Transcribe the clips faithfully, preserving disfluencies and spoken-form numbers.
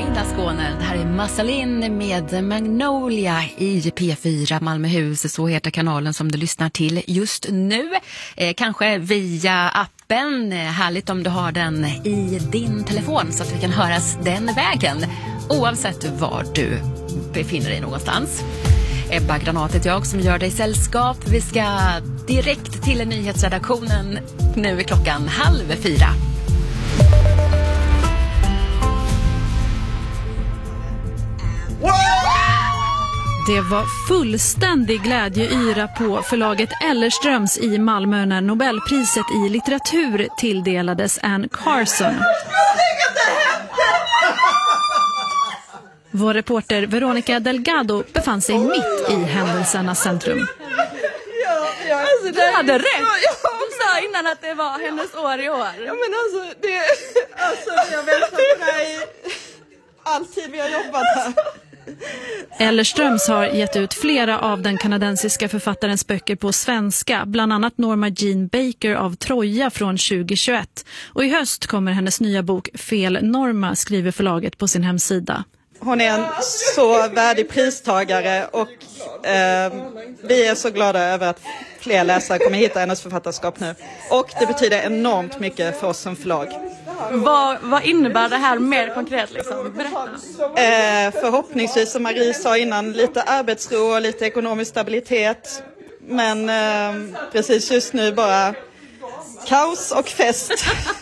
eftermiddag Skåne. Det här är Massalin med Magnolia i P fyra Malmöhus. Så heter kanalen som du lyssnar till just nu. Eh, kanske via appen. Härligt om du har den i din telefon så att vi kan höras den vägen. Oavsett var du befinner dig någonstans. Ebba Granat är jag som gör dig sällskap. Vi ska direkt till nyhetsredaktionen. Nu är klockan halv fyra. Det var fullständig glädjeyra på förlaget Ellerströms i Malmö när Nobelpriset i litteratur tilldelades Anne Carson. Vår reporter Veronica Delgado befann sig mitt i händelsernas centrum. Alltså, du hade rätt. Du sa innan att det var hennes år i år. Ja, men alltså, det, alltså jag har väntat på det här i all tid vi har jobbat här. Ellerströms har gett ut flera av den kanadensiska författarens böcker på svenska, bland annat Norma Jean Baker av Troja från tjugohundratjugoett. Och i höst kommer hennes nya bok Fel Norma, skriver förlaget på sin hemsida. Hon är en så värdig pristagare och eh, vi är så glada över att fler läsare kommer hitta hennes författarskap nu. Och det betyder enormt mycket för oss som förlag. Vad, vad innebär det här mer konkret liksom? Berätta. Eh, förhoppningsvis, som Marie sa innan, lite arbetsro och lite ekonomisk stabilitet. Men eh, precis just nu bara kaos och fest.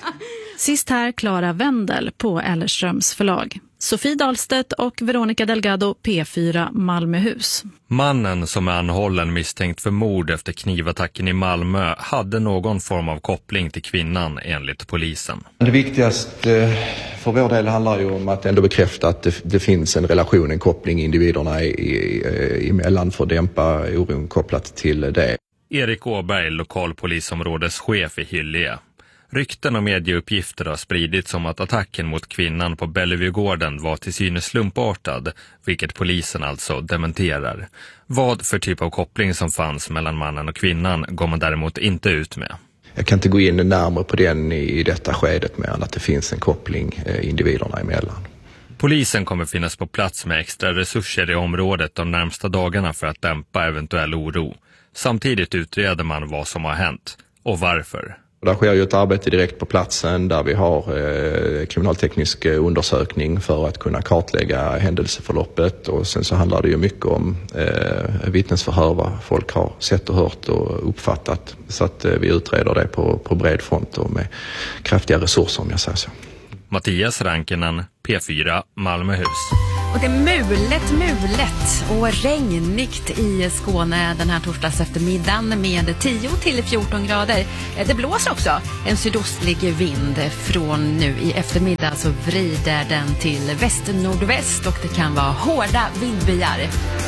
Sist här Clara Wendel på Ellerströms förlag. Sofie Dahlstedt och Veronica Delgado, P fyra Malmöhus. Mannen som är anhållen misstänkt för mord efter knivattacken i Malmö hade någon form av koppling till kvinnan enligt polisen. Det viktigaste för vår del handlar ju om att ändå bekräfta att det, det finns en relation, en koppling individerna i, i, emellan för att dämpa oron kopplat till det. Erik Åberg, lokalpolisområdeschef i Hyllie. Rykten och medieuppgifter har spridits om att attacken mot kvinnan på Bellevuegården var till synes slumpartad, vilket polisen alltså dementerar. Vad för typ av koppling som fanns mellan mannen och kvinnan går man däremot inte ut med. Jag kan inte gå in närmare på den i detta skedet med att det finns en koppling individerna emellan. Polisen kommer finnas på plats med extra resurser i området de närmsta dagarna för att dämpa eventuell oro. Samtidigt utreder man vad som har hänt och varför. Där sker ju ett arbete direkt på platsen där vi har eh, kriminalteknisk undersökning för att kunna kartlägga händelseförloppet, och sen så handlar det ju mycket om eh, vittnesförhör, vad folk har sett och hört och uppfattat, så att eh, vi utreder det på, på bred front och med kraftiga resurser, om jag säger så. Mattias Rankinen, P fyra Malmöhus. Och det är mulet, mulet och regnigt i Skåne den här torsdags eftermiddagen med tio till fjorton grader. Det blåser också en sydostlig vind. Från nu i eftermiddag så vrider den till väst-nordväst och det kan vara hårda vindbyar.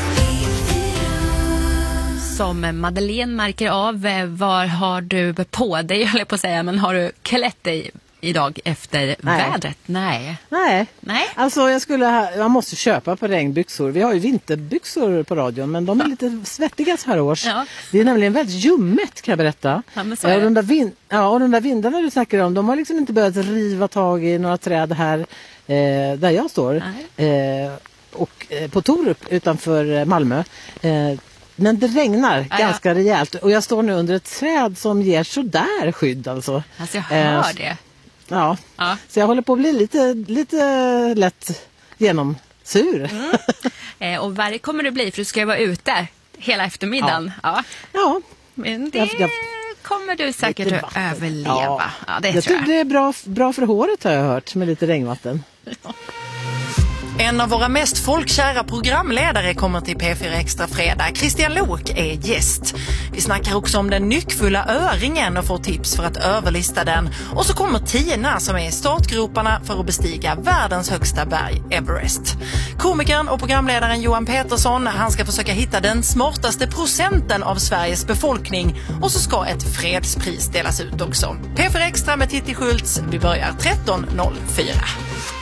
Som Madeleine märker av, var har du på dig, jag håller på att säga, men har du klätt dig idag efter Nej. vädret? Nej. Nej. Nej. Alltså jag skulle ha, jag måste köpa på regnbyxor. Vi har ju vinterbyxor på radion, men de är lite svettiga så här års. Ja. Det är nämligen väldigt ljummet, kan jag berätta. Ja, men så Ja, är och det. de där vin- ja, och de där vindarna du snackar om, de har liksom inte börjat riva tag i några träd här eh, där jag står. Eh, och eh, på Torup utanför Malmö. Eh, Men det regnar Ja, ja. ganska rejält. Och jag står nu under ett träd som ger sådär skydd alltså. Alltså jag hör Eh, det. Ja. Ja. Så jag håller på att bli lite, lite lätt genomsur. Mm. Eh, och värre kommer det bli, för du ska ju vara ute hela eftermiddagen. Ja. Ja. Men det Jag- jag- kommer du säkert Lite att vatten. överleva. Ja. Ja, det Jag tror tror jag. det är bra, bra för håret, har jag hört, med lite regnvatten. En av våra mest folkkära programledare kommer till P fyra Extra fredag. Christian Lok är gäst. Vi snackar också om den nyckfulla öringen och får tips för att överlista den. Och så kommer Tina som är i startgroparna för att bestiga världens högsta berg, Everest. Komikern och programledaren Johan Petersson, han ska försöka hitta den smartaste procenten av Sveriges befolkning. Och så ska ett fredspris delas ut också. P fyra Extra med Titti Schultz. Vi börjar tretton noll fyra.